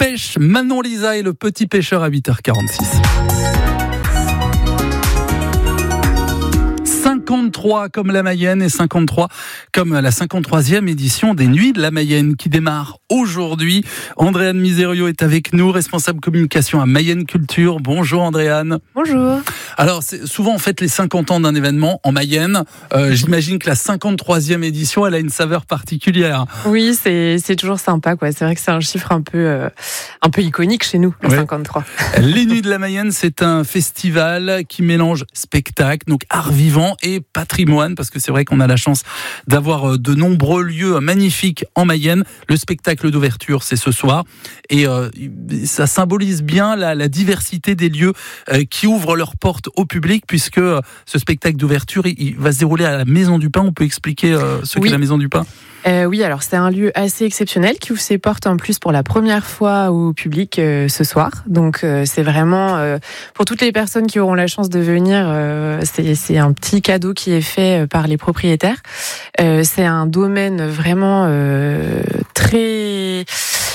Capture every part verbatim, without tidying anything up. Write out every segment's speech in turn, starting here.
pêche. Manon Lisa et le petit pêcheur à huit heures quarante-six. cinquante-trois comme la Mayenne et cinquante-trois comme la cinquante-troisième édition des Nuits de la Mayenne qui démarre aujourd'hui. Andréane Miserio est avec nous, responsable communication à Mayenne Culture. Bonjour Andréane. Bonjour. Alors c'est souvent on fête les cinquante ans d'un événement en Mayenne. Euh, j'imagine que la cinquante-troisième édition, elle a une saveur particulière. Oui, c'est c'est toujours sympa quoi. C'est vrai que c'est un chiffre un peu euh, un peu iconique chez nous, le ouais. cinquante-trois. Les Nuits de la Mayenne, c'est un festival qui mélange spectacle, donc art vivant et patrimoine, parce que c'est vrai qu'on a la chance d'avoir de nombreux lieux magnifiques en Mayenne. Le spectacle d'ouverture, c'est ce soir, et euh, ça symbolise bien la, la diversité des lieux euh, qui ouvrent leurs portes au public, puisque euh, ce spectacle d'ouverture, il, il va se dérouler à la Maison du Pain. On peut expliquer euh, ce oui. qu'est la Maison du Pain ? Euh, oui, alors c'est un lieu assez exceptionnel qui ouvre ses portes en plus pour la première fois au public euh, ce soir. Donc euh, c'est vraiment euh, pour toutes les personnes qui auront la chance de venir, euh, c'est, c'est un petit cadeau qui est fait par les propriétaires. Euh, c'est un domaine vraiment euh, très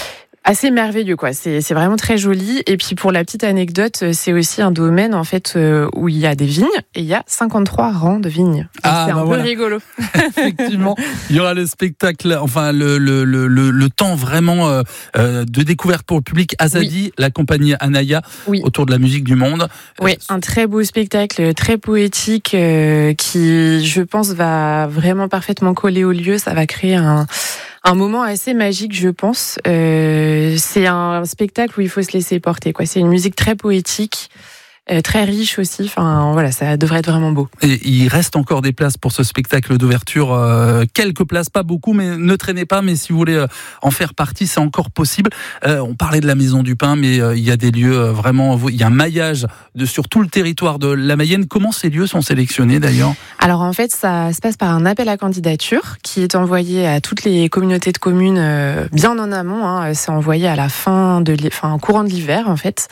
assez merveilleux quoi. C'est c'est vraiment très joli. Et puis pour la petite anecdote, c'est aussi un domaine en fait où il y a des vignes et il y a cinquante-trois rangs de vignes. Donc ah, c'est bah un voilà. peu rigolo. Effectivement, il y aura le spectacle, enfin le le le le, le temps vraiment euh, de découverte pour le public. Azadi, oui. La compagnie Anaya, oui. Autour de la musique du monde. Oui, un très beau spectacle, très poétique, euh, qui je pense va vraiment parfaitement coller au lieu. Ça va créer un Un moment assez magique, je pense. Euh, c'est un spectacle où il faut se laisser porter, quoi. C'est une musique très poétique, euh, très riche aussi. Enfin, voilà, ça devrait être vraiment beau. Et il reste encore des places pour ce spectacle d'ouverture. Euh, quelques places, pas beaucoup, mais ne traînez pas. Mais si vous voulez euh, en faire partie, c'est encore possible. Euh, on parlait de la Maison du Pain, mais euh, il y a des lieux euh, vraiment. Il y a un maillage de, sur tout le territoire de la Mayenne. Comment ces lieux sont sélectionnés d'ailleurs ? Alors en fait, ça se passe par un appel à candidature qui est envoyé à toutes les communautés de communes euh, bien en amont. Hein. C'est envoyé à la fin de, enfin, courant de l'hiver en fait.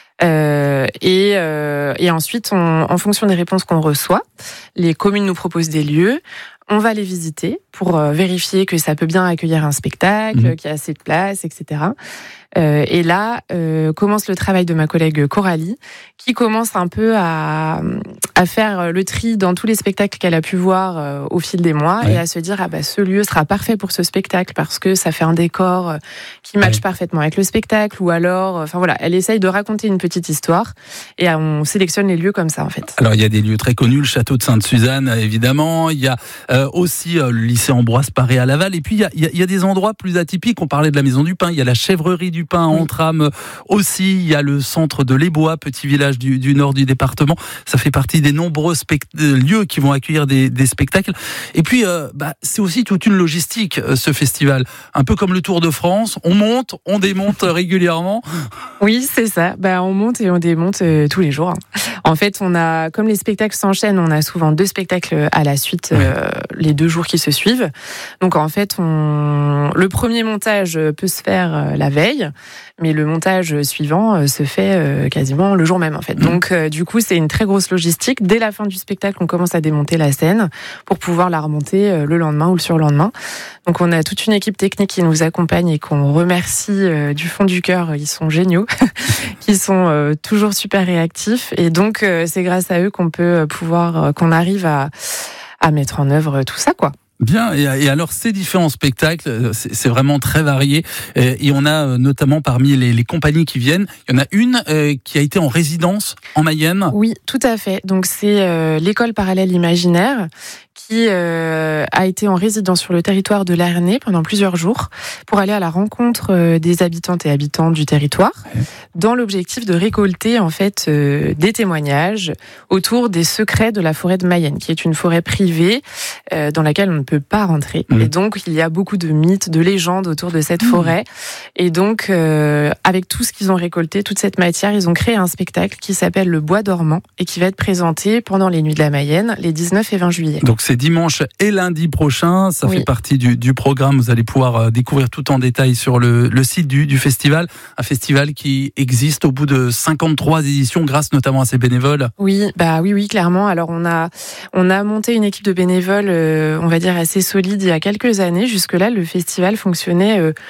Euh, et, euh, et ensuite, on, en fonction des réponses qu'on reçoit, les communes nous proposent des lieux. On va les visiter pour euh, vérifier que ça peut bien accueillir un spectacle, mmh. qu'il y a assez de place, et cetera. Euh, et là euh, commence le travail de ma collègue Coralie, qui commence un peu à, à faire le tri dans tous les spectacles qu'elle a pu voir euh, au fil des mois, ouais. Et à se dire ah bah ce lieu sera parfait pour ce spectacle parce que ça fait un décor qui matche ouais. parfaitement avec le spectacle, ou alors enfin voilà, elle essaye de raconter une petite histoire et on sélectionne les lieux comme ça en fait. Alors il y a des lieux très connus, le château de Sainte-Suzanne évidemment, il y a euh, aussi euh, le lycée Ambroise Paré à Laval, et puis il y a, il y a des endroits plus atypiques. On parlait de la Maison du Pain, il y a la chèvrerie du Pain en Trame aussi, il y a le centre de Les Bois, petit village du, du nord du département. Ça fait partie des nombreux spect- lieux qui vont accueillir des, des spectacles. Et puis, euh, bah, c'est aussi toute une logistique, euh, ce festival. Un peu comme le Tour de France, on monte, on démonte régulièrement. Oui, c'est ça. Bah, on monte et on démonte euh, tous les jours. Hein. En fait, on a, comme les spectacles s'enchaînent, on a souvent deux spectacles à la suite, euh, les deux jours qui se suivent. Donc, en fait, on... le premier montage peut se faire euh, la veille, mais le montage suivant euh, se fait euh, quasiment le jour même, en fait. Donc, euh, du coup, c'est une très grosse logistique. Dès la fin du spectacle, on commence à démonter la scène pour pouvoir la remonter euh, le lendemain ou le surlendemain. Donc, on a toute une équipe technique qui nous accompagne et qu'on remercie euh, du fond du cœur. Ils sont géniaux, qui sont euh, toujours super réactifs. Et donc, euh, c'est grâce à eux qu'on peut pouvoir, euh, qu'on arrive à, à mettre en œuvre tout ça, quoi. Bien, et alors ces différents spectacles, c'est vraiment très varié, et on a notamment parmi les, les compagnies qui viennent, il y en a une euh, qui a été en résidence en Mayenne. Oui, tout à fait. Donc c'est euh, l'école parallèle imaginaire qui euh, a été en résidence sur le territoire de l'Ernée pendant plusieurs jours pour aller à la rencontre euh, des habitantes et habitants du territoire, ouais. Dans l'objectif de récolter en fait euh, des témoignages autour des secrets de la forêt de Mayenne, qui est une forêt privée euh, dans laquelle on ne peut pas rentrer. Mmh. Et donc il y a beaucoup de mythes, de légendes autour de cette mmh. forêt. Et donc euh, avec tout ce qu'ils ont récolté, toute cette matière, ils ont créé un spectacle qui s'appelle Le Bois dormant et qui va être présenté pendant les Nuits de la Mayenne, les dix-neuf et vingt juillet. Donc c'est dimanche et lundi prochain, ça oui. fait partie du, du programme. Vous allez pouvoir découvrir tout en détail sur le, le site du, du festival. Un festival qui existe au bout de cinquante-trois éditions grâce notamment à ses bénévoles. Oui, bah oui, oui, clairement. Alors on a, on a monté une équipe de bénévoles, euh, on va dire assez solide il y a quelques années. Jusque-là, le festival fonctionnait euh,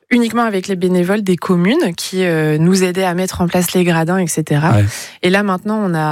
uniquement avec les bénévoles des communes qui euh, nous aidaient à mettre en place les gradins, et cetera. Ouais. Et là, maintenant, on a